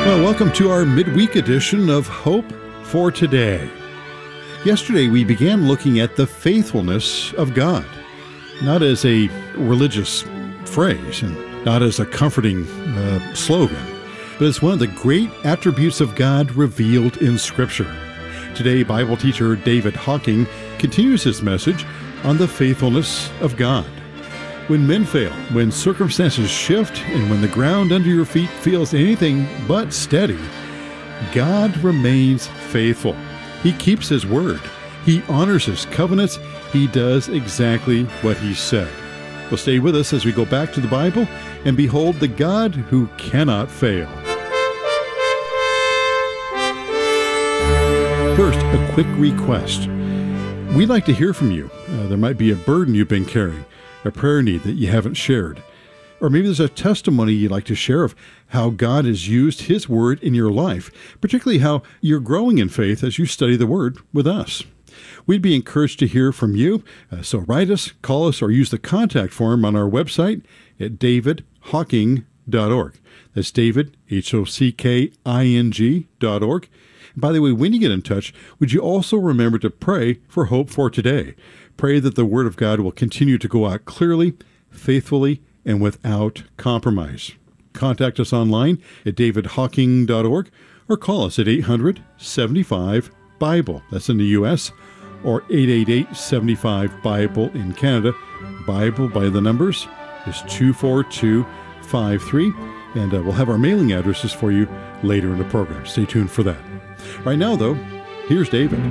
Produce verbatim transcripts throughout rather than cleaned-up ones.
Well, welcome to our midweek edition of Hope for Today. Yesterday, we began looking at the faithfulness of God, not as a religious phrase and not as a comforting uh, slogan, but as one of the great attributes of God revealed in Scripture. Today, Bible teacher David Hocking continues his message on the faithfulness of God. When men fail, when circumstances shift, and when the ground under your feet feels anything but steady, God remains faithful. He keeps His word. He honors His covenants. He does exactly what He said. Well, stay with us as we go back to the Bible and behold the God who cannot fail. First, a quick request. We'd like to hear from you. Uh, there might be a burden you've been carrying, a prayer need that you haven't shared. Or maybe there's a testimony you'd like to share of how God has used His Word in your life, particularly how you're growing in faith as you study the Word with us. We'd be encouraged to hear from you, uh, so write us, call us, or use the contact form on our website at david hocking dot org. That's David, H O C K I N G dot org. And by the way, when you get in touch, would you also remember to pray for Hope for Today? Pray that the Word of God will continue to go out clearly, faithfully, and without compromise. Contact us online at david hocking dot org or call us at eight hundred, seventy-five, Bible. That's in the U S or eight eight eight, seven five, Bible in Canada. Bible by the numbers is two four two five three, and uh, we'll have our mailing addresses for you later in the program. Stay tuned for that. Right now, though, here's David.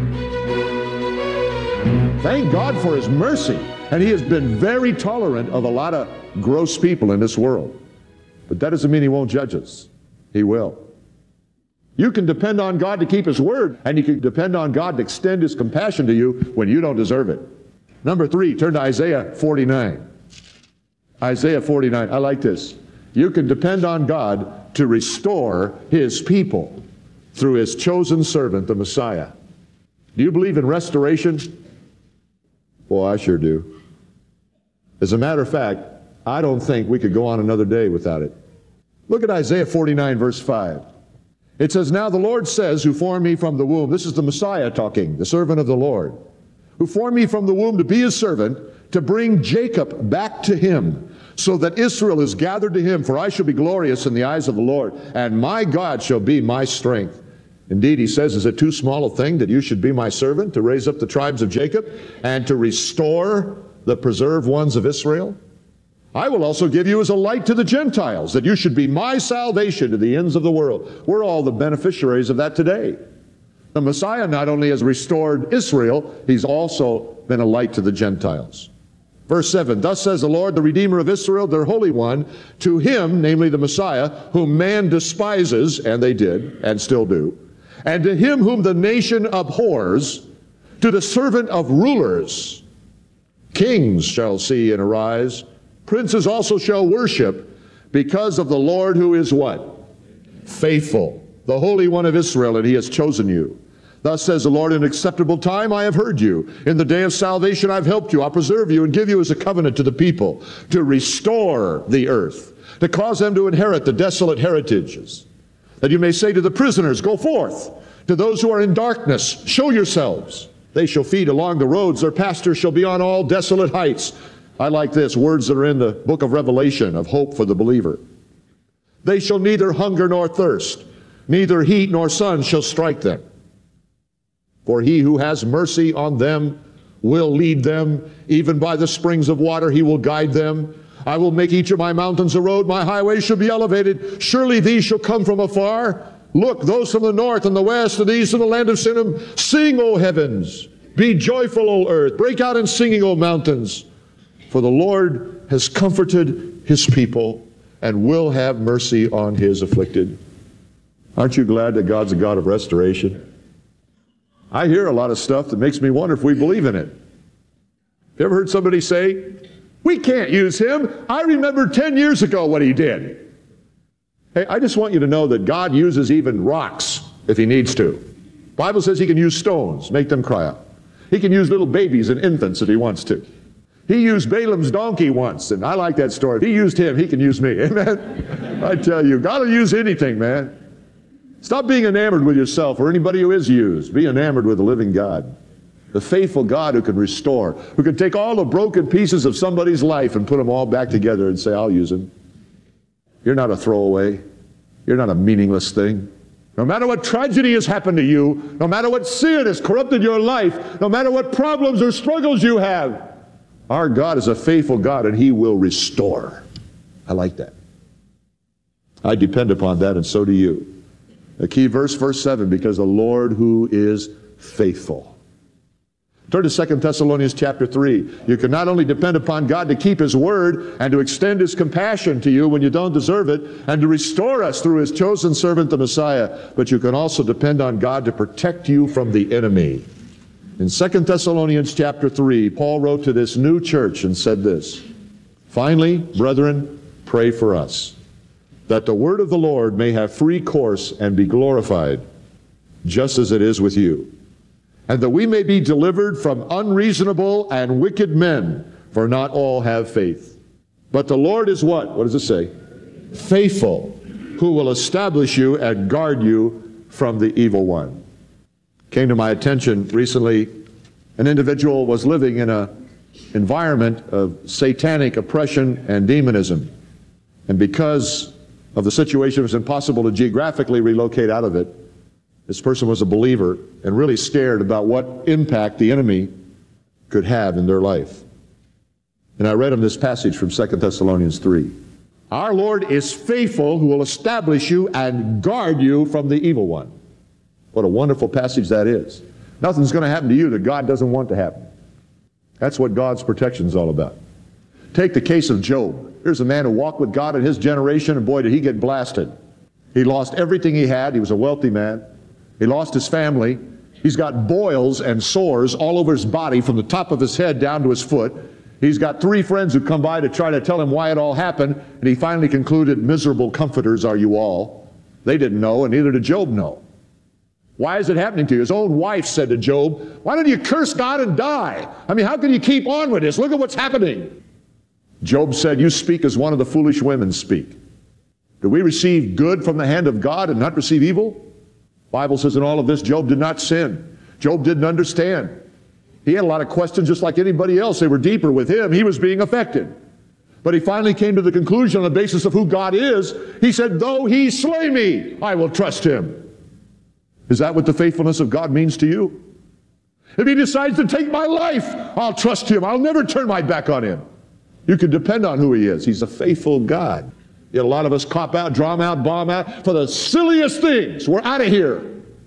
Thank God for His mercy. And He has been very tolerant of a lot of gross people in this world. But that doesn't mean He won't judge us. He will. You can depend on God to keep His word, and you can depend on God to extend His compassion to you when you don't deserve it. Number three, turn to Isaiah forty-nine. Isaiah forty-nine. I like this. You can depend on God to restore His people through His chosen servant, the Messiah. Do you believe in restoration? Well, I sure do. As a matter of fact, I don't think we could go on another day without it. Look at Isaiah forty-nine, verse five. It says, "Now the Lord says, who formed me from the womb," this is the Messiah talking, the servant of the Lord, "who formed me from the womb to be His servant, to bring Jacob back to Him, so that Israel is gathered to Him. For I shall be glorious in the eyes of the Lord, and my God shall be my strength." Indeed, He says, "Is it too small a thing that you should be my servant, to raise up the tribes of Jacob and to restore the preserved ones of Israel? I will also give you as a light to the Gentiles, that you should be my salvation to the ends of the world." We're all the beneficiaries of that today. The Messiah not only has restored Israel, He's also been a light to the Gentiles. Verse seven, "Thus says the Lord, the Redeemer of Israel, their Holy One, to Him," namely the Messiah, "whom man despises," and they did, and still do, "and to him whom the nation abhors, to the servant of rulers, kings shall see and arise, princes also shall worship, because of the Lord who is" what? "Faithful, the Holy One of Israel, and He has chosen you. Thus says the Lord, in acceptable time I have heard you. In the day of salvation I've helped you. I'll preserve you and give you as a covenant to the people, to restore the earth, to cause them to inherit the desolate heritages, that you may say to the prisoners, go forth. To those who are in darkness, show yourselves. They shall feed along the roads. Their pastures shall be on all desolate heights." I like this, words that are in the book of Revelation of hope for the believer. "They shall neither hunger nor thirst, neither heat nor sun shall strike them. For He who has mercy on them will lead them. Even by the springs of water He will guide them. I will make each of my mountains a road, my highways shall be elevated. Surely these shall come from afar. Look, those from the north and the west and the east and the land of Sinim. Sing, O heavens. Be joyful, O earth. Break out in singing, O mountains. For the Lord has comforted His people and will have mercy on His afflicted." Aren't you glad that God's a God of restoration? I hear a lot of stuff that makes me wonder if we believe in it. Have you ever heard somebody say, "We can't use Him. I remember ten years ago what He did." Hey, I just want you to know that God uses even rocks if He needs to. The Bible says He can use stones, make them cry out. He can use little babies and infants if He wants to. He used Balaam's donkey once, and I like that story. If He used him, He can use me. Amen? I tell you, God will use anything, man. Stop being enamored with yourself or anybody who is used. Be enamored with the living God, the faithful God who can restore, who can take all the broken pieces of somebody's life and put them all back together and say, I'll use them. You're not a throwaway. You're not a meaningless thing. No matter what tragedy has happened to you, no matter what sin has corrupted your life, no matter what problems or struggles you have, our God is a faithful God and He will restore. I like that. I depend upon that, and so do you. The key verse, verse seven, because the Lord who is faithful. Turn to Second Thessalonians chapter three. You can not only depend upon God to keep His word and to extend His compassion to you when you don't deserve it and to restore us through His chosen servant, the Messiah, but you can also depend on God to protect you from the enemy. In Second Thessalonians chapter three, Paul wrote to this new church and said this, finally, brethren, pray for us, that the word of the Lord may have free course and be glorified, just as it is with you, and that we may be delivered from unreasonable and wicked men, for not all have faith. But the Lord is what? What does it say? Faithful, who will establish you and guard you from the evil one. Came to my attention recently, an individual was living in an environment of satanic oppression and demonism. And because of the situation, it was impossible to geographically relocate out of it. This person was a believer and really scared about what impact the enemy could have in their life. And I read him this passage from Second Thessalonians three. Our Lord is faithful, who will establish you and guard you from the evil one. What a wonderful passage that is. Nothing's going to happen to you that God doesn't want to happen. That's what God's protection is all about. Take the case of Job. Here's a man who walked with God in his generation, and boy, did he get blasted. He lost everything he had. He was a wealthy man. He lost his family. He's got boils and sores all over his body from the top of his head down to his foot. He's got three friends who come by to try to tell him why it all happened, and he finally concluded, miserable comforters are you all. They didn't know, and neither did Job know. Why is it happening to you? His own wife said to Job, why don't you curse God and die? I mean, how can you keep on with this? Look at what's happening. Job said, you speak as one of the foolish women speak. Do we receive good from the hand of God and not receive evil? The Bible says in all of this, Job did not sin. Job didn't understand. He had a lot of questions just like anybody else. They were deeper with him. He was being affected. But he finally came to the conclusion on the basis of who God is. He said, though he slay me, I will trust him. Is that what the faithfulness of God means to you? If he decides to take my life, I'll trust him. I'll never turn my back on him. You can depend on who he is. He's a faithful God. Yet a lot of us cop out, drum out, bomb out for the silliest things. We're out of here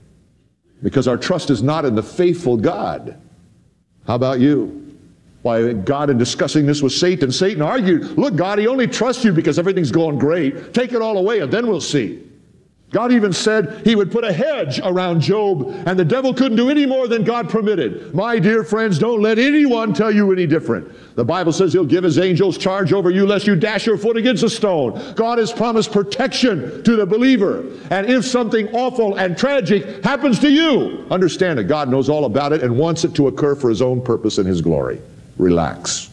because our trust is not in the faithful God. How about you? Why, God, in discussing this with Satan, Satan argued, look, God, he only trusts you because everything's going great. Take it all away and then we'll see. God even said he would put a hedge around Job, and the devil couldn't do any more than God permitted. My dear friends, don't let anyone tell you any different. The Bible says he'll give his angels charge over you lest you dash your foot against a stone. God has promised protection to the believer. And if something awful and tragic happens to you, understand that God knows all about it and wants it to occur for his own purpose and his glory. Relax.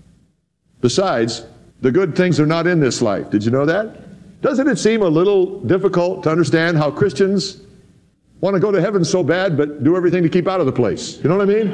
Besides, the good things are not in this life. Did you know that? Doesn't it seem a little difficult to understand how Christians want to go to heaven so bad but do everything to keep out of the place? You know what I mean?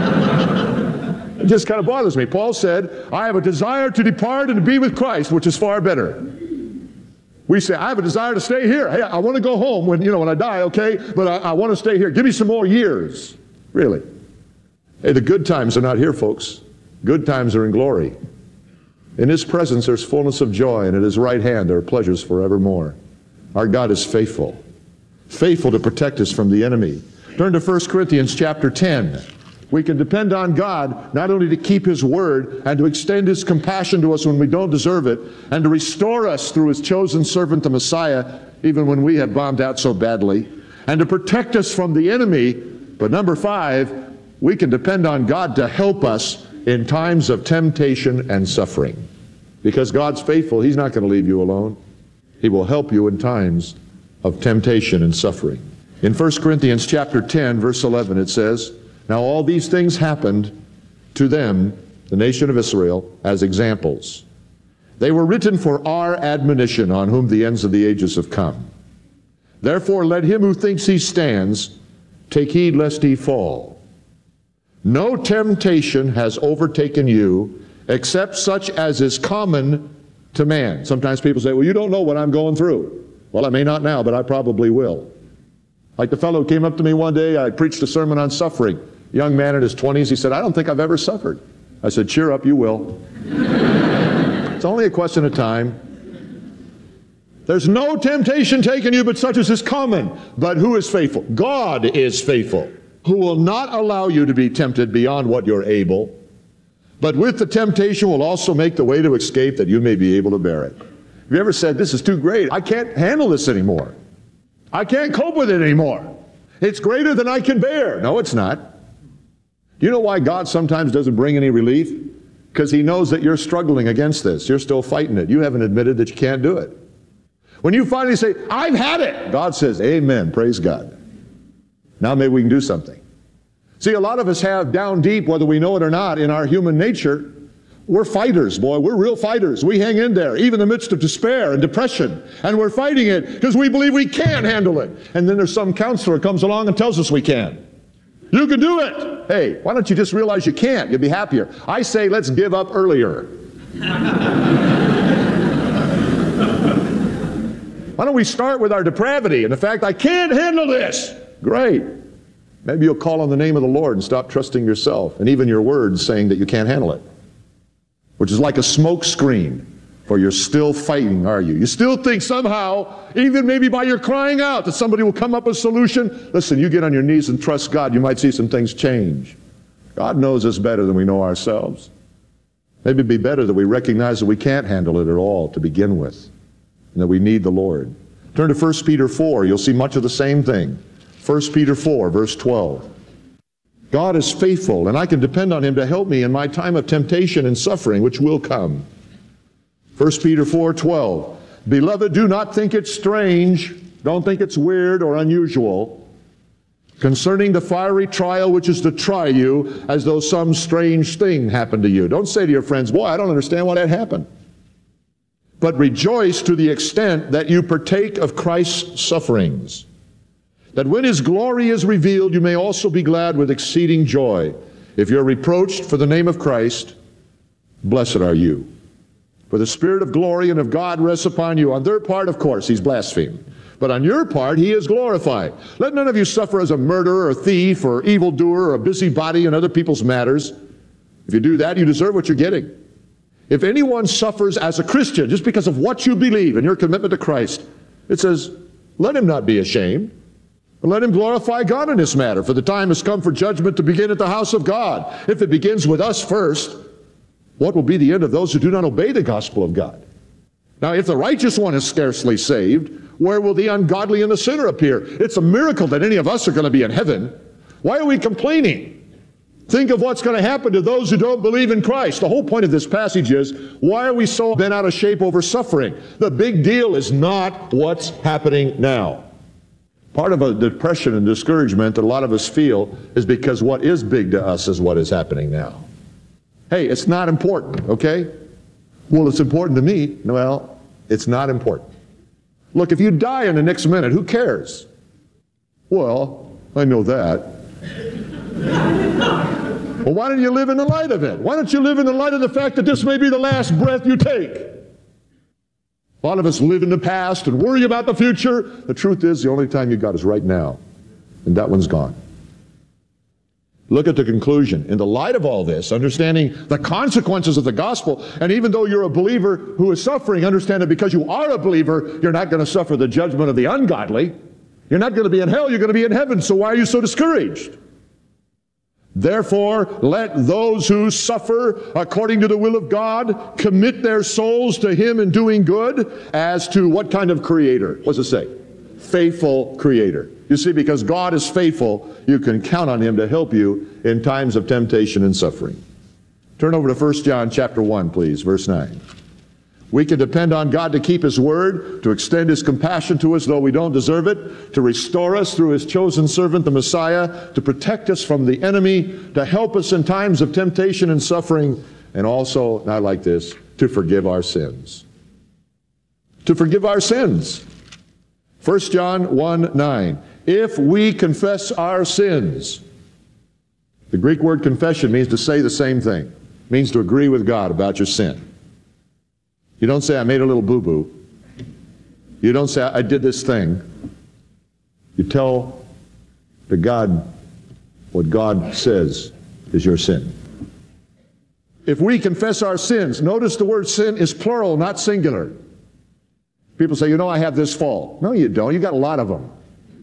It just kind of bothers me. Paul said, I have a desire to depart and to be with Christ, which is far better. We say, I have a desire to stay here. Hey, I want to go home when, you know, when I die, okay? But I, I want to stay here. Give me some more years. Really? Hey, the good times are not here, folks. Good times are in glory. In his presence there's fullness of joy, and at his right hand there are pleasures forevermore. Our God is faithful. Faithful to protect us from the enemy. Turn to First Corinthians chapter ten. We can depend on God not only to keep his word and to extend his compassion to us when we don't deserve it, and to restore us through his chosen servant, the Messiah, even when we have bombed out so badly, and to protect us from the enemy. But number five, we can depend on God to help us in times of temptation and suffering. Because God's faithful, he's not going to leave you alone. He will help you in times of temptation and suffering. In First Corinthians chapter ten, verse eleven, it says, now all these things happened to them, the nation of Israel, as examples. They were written for our admonition, on whom the ends of the ages have come. Therefore let him who thinks he stands take heed lest he fall. No temptation has overtaken you except such as is common to man. Sometimes people say, well, you don't know what I'm going through. Well, I may not now, but I probably will. Like the fellow who came up to me one day, I preached a sermon on suffering. A young man in his twenties, he said, I don't think I've ever suffered. I said, cheer up, you will. It's only a question of time. There's no temptation taken you but such as is common. But who is faithful? God is faithful, who will not allow you to be tempted beyond what you're able, but with the temptation will also make the way to escape that you may be able to bear it. Have you ever said, this is too great, I can't handle this anymore. I can't cope with it anymore. It's greater than I can bear. No, it's not. Do you know why God sometimes doesn't bring any relief? Because he knows that you're struggling against this. You're still fighting it. You haven't admitted that you can't do it. When you finally say, I've had it, God says, amen, praise God. Now maybe we can do something. See, a lot of us have down deep, whether we know it or not, in our human nature, we're fighters, boy. We're real fighters. We hang in there, even in the midst of despair and depression. And we're fighting it because we believe we can handle it. And then there's some counselor comes along and tells us we can. You can do it. Hey, why don't you just realize you can't? You'll be happier. I say, let's give up earlier. Why don't we start with our depravity and the fact I can't handle this? Great. Maybe you'll call on the name of the Lord and stop trusting yourself and even your words saying that you can't handle it. Which is like a smoke screen, for you're still fighting, are you? You still think somehow, even maybe by your crying out, that somebody will come up with a solution. Listen, you get on your knees and trust God, you might see some things change. God knows us better than we know ourselves. Maybe it'd be better that we recognize that we can't handle it at all to begin with, and that we need the Lord. Turn to First Peter four, you'll see much of the same thing. First Peter four, verse twelve. God is faithful, and I can depend on him to help me in my time of temptation and suffering, which will come. First Peter four twelve. Beloved, do not think it strange, don't think it's weird or unusual, concerning the fiery trial which is to try you, as though some strange thing happened to you. Don't say to your friends, boy, I don't understand why that happened. But rejoice to the extent that you partake of Christ's sufferings, that when his glory is revealed, you may also be glad with exceeding joy. If you're reproached for the name of Christ, blessed are you. For the Spirit of glory and of God rests upon you. On their part, of course, he's blasphemed. But on your part, he is glorified. Let none of you suffer as a murderer or thief or evildoer or a busybody in other people's matters. If you do that, you deserve what you're getting. If anyone suffers as a Christian, just because of what you believe and your commitment to Christ, it says, let him not be ashamed. But let him glorify God in this matter, for the time has come for judgment to begin at the house of God. If it begins with us first, what will be the end of those who do not obey the gospel of God? Now, if the righteous one is scarcely saved, where will the ungodly and the sinner appear? It's a miracle that any of us are going to be in heaven. Why are we complaining? Think of what's going to happen to those who don't believe in Christ. The whole point of this passage is, why are we so bent out of shape over suffering? The big deal is not what's happening now. Part of a depression and discouragement that a lot of us feel is because what is big to us is what is happening now. Hey, it's not important, okay? Well, it's important to me. Well, it's not important. Look, if you die in the next minute, who cares? Well, I know that. Well, why don't you live in the light of it? Why don't you live in the light of the fact that this may be the last breath you take? A lot of us live in the past and worry about the future. The truth is, the only time you got is right now, and that one's gone. Look at the conclusion. In the light of all this, understanding the consequences of the gospel, and even though you're a believer who is suffering, understand that because you are a believer, you're not going to suffer the judgment of the ungodly. You're not going to be in hell, you're going to be in heaven. So why are you so discouraged? Therefore, let those who suffer according to the will of God commit their souls to him in doing good, as to what kind of creator? What's it say? Faithful creator. You see, because God is faithful, you can count on him to help you in times of temptation and suffering. Turn over to First John chapter one, please, verse nine. We can depend on God to keep his word, to extend his compassion to us though we don't deserve it, to restore us through his chosen servant, the Messiah, to protect us from the enemy, to help us in times of temptation and suffering, and also, and I like this, to forgive our sins. To forgive our sins. First John one nine. If we confess our sins, the Greek word confession means to say the same thing. It means to agree with God about your sin. You don't say, I made a little boo-boo. You don't say, I did this thing. You tell to God what God says is your sin. If we confess our sins, notice the word sin is plural, not singular. People say, you know, I have this fault. No, you don't. You got a lot of them.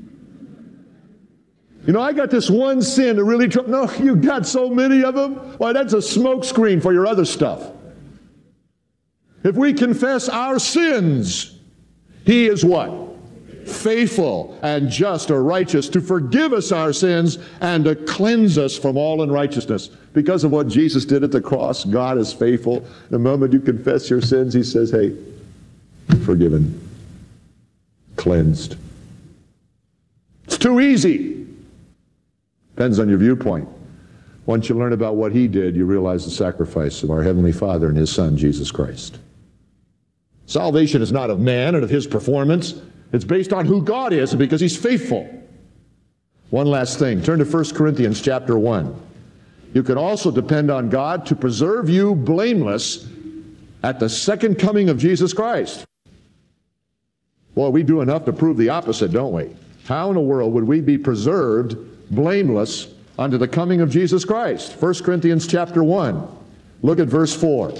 You know, I got this one sin that really trouble. No, you got so many of them. Why, that's a smokescreen for your other stuff. If we confess our sins, He is what? Faithful and just or righteous to forgive us our sins and to cleanse us from all unrighteousness. Because of what Jesus did at the cross, God is faithful. The moment you confess your sins, He says, hey, forgiven, cleansed. It's too easy. Depends on your viewpoint. Once you learn about what He did, you realize the sacrifice of our Heavenly Father and His Son, Jesus Christ. Salvation is not of man and of his performance. It's based on who God is and because He's faithful. One last thing. Turn to First Corinthians chapter one. You can also depend on God to preserve you blameless at the second coming of Jesus Christ. Boy, we do enough to prove the opposite, don't we? How in the world would we be preserved blameless unto the coming of Jesus Christ? First Corinthians chapter one. Look at verse four.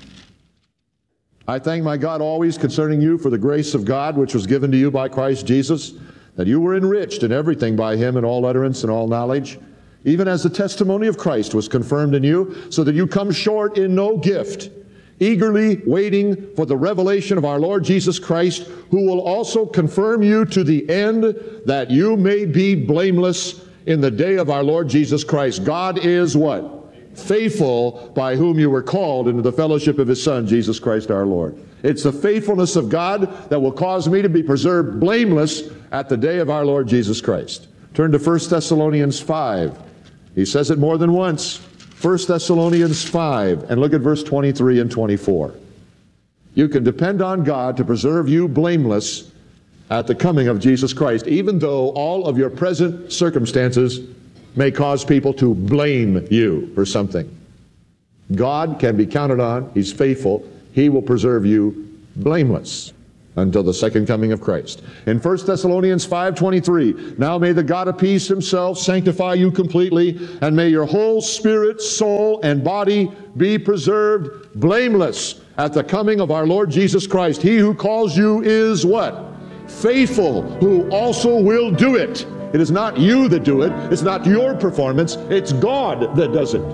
I thank my God always concerning you for the grace of God which was given to you by Christ Jesus, that you were enriched in everything by Him in all utterance and all knowledge, even as the testimony of Christ was confirmed in you, so that you come short in no gift, eagerly waiting for the revelation of our Lord Jesus Christ, who will also confirm you to the end, that you may be blameless in the day of our Lord Jesus Christ. God is what? Faithful, by whom you were called into the fellowship of His Son, Jesus Christ our Lord. It's the faithfulness of God that will cause me to be preserved blameless at the day of our Lord Jesus Christ. Turn to First Thessalonians five. He says it more than once. First Thessalonians five, and look at verse twenty-three and twenty-four. You can depend on God to preserve you blameless at the coming of Jesus Christ, even though all of your present circumstances may cause people to blame you for something. God can be counted on. He's faithful. He will preserve you blameless until the second coming of Christ. In First Thessalonians five twenty-three, now may the God of peace Himself sanctify you completely, and may your whole spirit, soul, and body be preserved blameless at the coming of our Lord Jesus Christ. He who calls you is what? Faithful, who also will do it. It is not you that do it. It's not your performance. It's God that does it.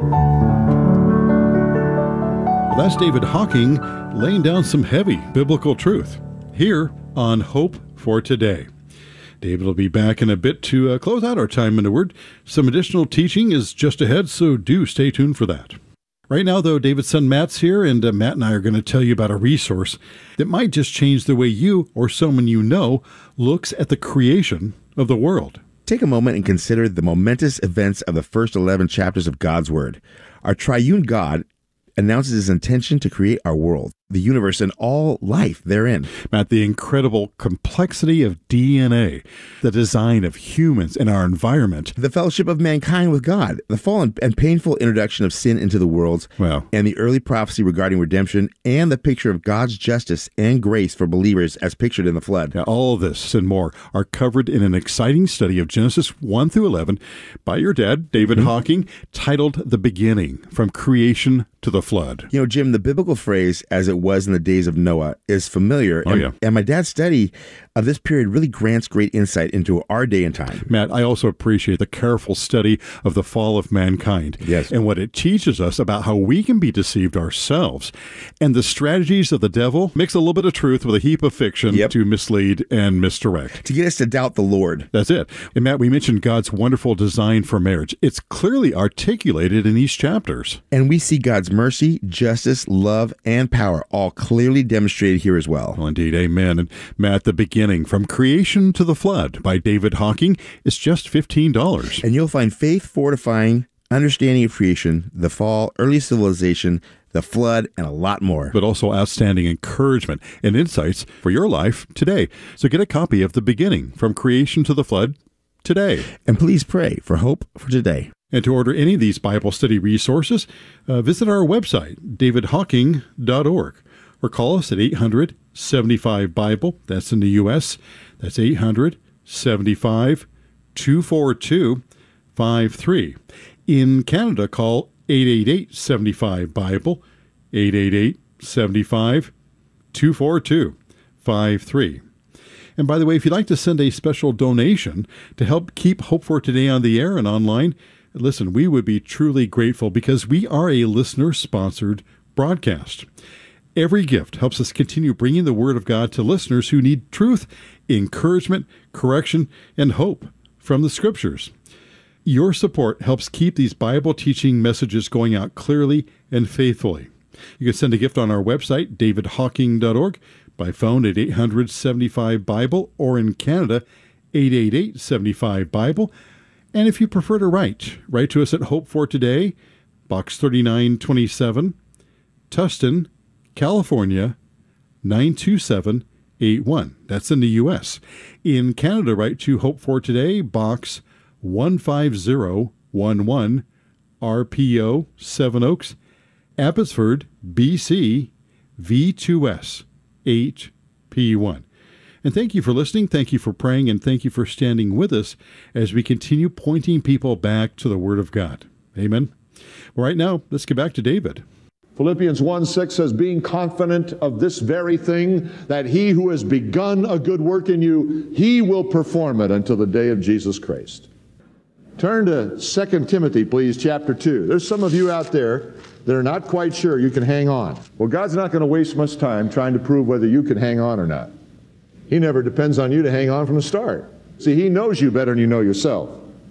Well, that's David Hocking laying down some heavy biblical truth here on Hope for Today. David will be back in a bit to uh, close out our time in the Word. Some additional teaching is just ahead, so do stay tuned for that. Right now, though, David's son Matt's here, and uh, Matt and I are going to tell you about a resource that might just change the way you or someone you know looks at the creation of the world. Take a moment and consider the momentous events of the first eleven chapters of God's Word. Our triune God announces His intention to create our world, the universe, and all life therein. Matt, the incredible complexity of D N A, the design of humans and our environment, the fellowship of mankind with God, the fall and painful introduction of sin into the world, well, and the early prophecy regarding redemption, and the picture of God's justice and grace for believers as pictured in the flood. Yeah, all of this and more are covered in an exciting study of Genesis one through eleven by your dad, David mm-hmm. Hocking, titled The Beginning, From Creation to the Flood. You know, Jim, the biblical phrase, as it was in the days of Noah, is familiar. Oh, and, yeah. and my dad's study of this period really grants great insight into our day and time. Matt, I also appreciate the careful study of the fall of mankind. Yes. And what it teaches us about how we can be deceived ourselves. And the strategies of the devil mix a little bit of truth with a heap of fiction yep. to mislead and misdirect. To get us to doubt the Lord. That's it. And Matt, we mentioned God's wonderful design for marriage. It's clearly articulated in these chapters. And we see God's mercy, justice, love, and power all clearly demonstrated here as well. Well, indeed. Amen. And Matt, the beginning, From Creation to the Flood by David Hocking is just fifteen dollars. And you'll find faith fortifying understanding of creation, the fall, early civilization, the flood, and a lot more. But also outstanding encouragement and insights for your life today. So get a copy of The Beginning, From Creation to the Flood, today. And please pray for hope for today. And to order any of these Bible study resources, uh, visit our website, david hawking dot org, or call us at eight hundred, seventy-five, Bible. That's in the U S That's eight hundred, seventy-five, two four two, five three. In Canada, call eight eight eight, seven five, Bible, eight eight eight, seven five, two four two, five three. And by the way, if you'd like to send a special donation to help keep Hope for Today on the air and online, listen, we would be truly grateful because we are a listener-sponsored broadcast. Every gift helps us continue bringing the Word of God to listeners who need truth, encouragement, correction, and hope from the Scriptures. Your support helps keep these Bible teaching messages going out clearly and faithfully. You can send a gift on our website, david hawking dot org, by phone at eight hundred, seven five, Bible, or in Canada, eight eight eight, seven five, Bible. And if you prefer to write, write to us at Hope for Today, Box thirty-nine twenty-seven, Tustin, California, nine two seven eight one. That's in the U S In Canada, write to Hope for Today, Box one five zero one one, R P O, Seven Oaks, Abbotsford, B C, V two S eight P one. And thank you for listening, thank you for praying, and thank you for standing with us as we continue pointing people back to the Word of God. Amen. Well, right now, let's get back to David. Philippians one six says, being confident of this very thing, that he who has begun a good work in you, he will perform it until the day of Jesus Christ. Turn to Second Timothy, please, chapter two. There's some of you out there that are not quite sure you can hang on. Well, God's not going to waste much time trying to prove whether you can hang on or not. He never depends on you to hang on from the start. See, he knows you better than you know yourself.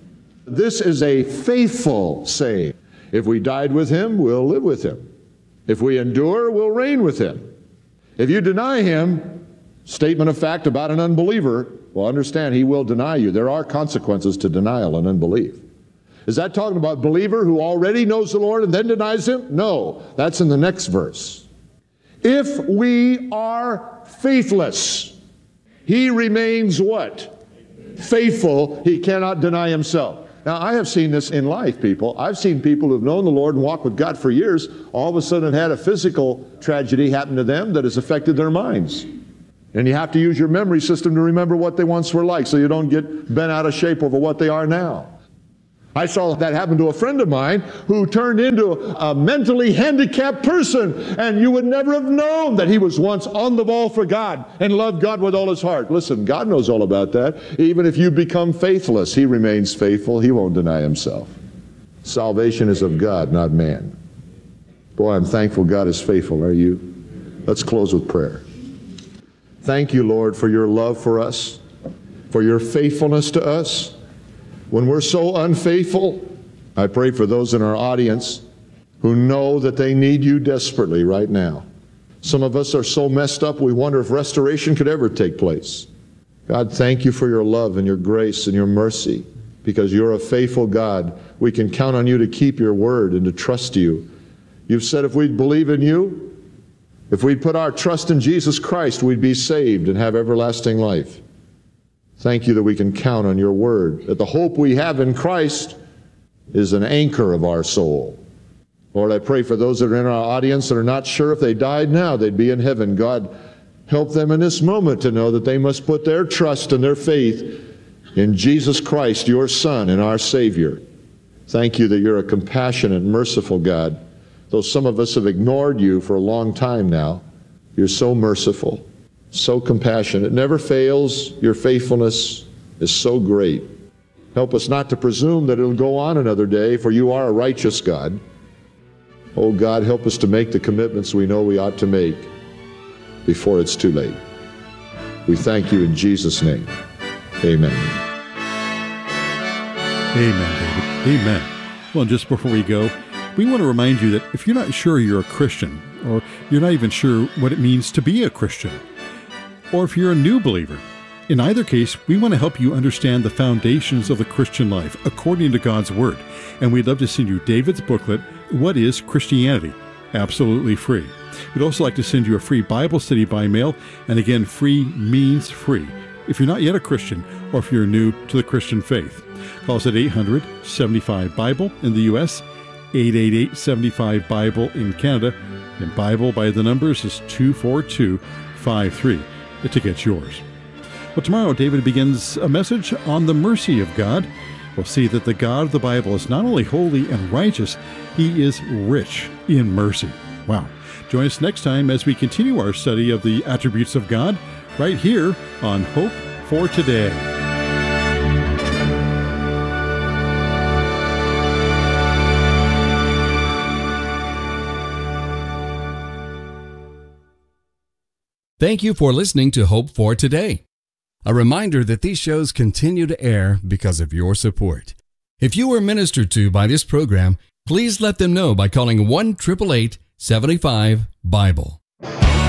This is a faithful saying. If we died with him, we'll live with him. If we endure, we'll reign with him. If you deny him, statement of fact about an unbeliever, well, understand he will deny you. There are consequences to denial and unbelief. Is that talking about a believer who already knows the Lord and then denies him? No, that's in the next verse. If we are faithless, he remains what? Faithful. He cannot deny himself. Now, I have seen this in life, people. I've seen people who've known the Lord and walked with God for years, all of a sudden had a physical tragedy happen to them that has affected their minds. And you have to use your memory system to remember what they once were like so you don't get bent out of shape over what they are now. I saw that happen to a friend of mine who turned into a mentally handicapped person, and you would never have known that he was once on the ball for God and loved God with all his heart. Listen, God knows all about that. Even if you become faithless, he remains faithful. He won't deny himself. Salvation is of God, not man. Boy, I'm thankful God is faithful. Are you? Let's close with prayer. Thank you, Lord, for your love for us, for your faithfulness to us. When we're so unfaithful, I pray for those in our audience who know that they need you desperately right now. Some of us are so messed up we wonder if restoration could ever take place. God, thank you for your love and your grace and your mercy, because you're a faithful God. We can count on you to keep your word and to trust you. You've said if we'd believe in you, if we'd put our trust in Jesus Christ, we'd be saved and have everlasting life. Thank you that we can count on your word, that the hope we have in Christ is an anchor of our soul. Lord, I pray for those that are in our audience that are not sure if they died now, they'd be in heaven. God, help them in this moment to know that they must put their trust and their faith in Jesus Christ, your Son and our Savior. Thank you that you're a compassionate, merciful God. Though some of us have ignored you for a long time now, you're so merciful, so compassionate. It never fails. Your faithfulness is so great. Help us not to presume that it'll go on another day, for you are a righteous God. Oh God, help us to make the commitments we know we ought to make before it's too late. We thank you in Jesus' name. Amen. Amen, David. Amen. Well, and just before we go, we want to remind you that if you're not sure you're a Christian, or you're not even sure what it means to be a Christian, or if you're a new believer, in either case, we want to help you understand the foundations of the Christian life according to God's Word. And we'd love to send you David's booklet, What is Christianity? absolutely free. We'd also like to send you a free Bible study by mail, and again, free means free. If you're not yet a Christian, or if you're new to the Christian faith, call us at eight hundred, seventy-five, Bible in the U S, eight eight eight, seventy-five, Bible in Canada, and Bible by the numbers is two four two five three to get yours. Well, tomorrow David begins a message on the mercy of God. We'll see that the God of the Bible is not only holy and righteous, he is rich in mercy. Wow. Join us next time as we continue our study of the attributes of God right here on Hope for Today. Thank you for listening to Hope for Today. A reminder that these shows continue to air because of your support. If you were ministered to by this program, please let them know by calling one eight eight eight, seven five, Bible.